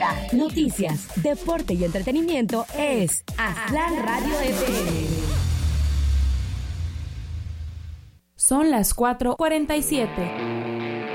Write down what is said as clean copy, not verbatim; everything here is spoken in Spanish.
Política, noticias, deporte y entretenimiento es Aztlán Radio FM. Son las 4:47.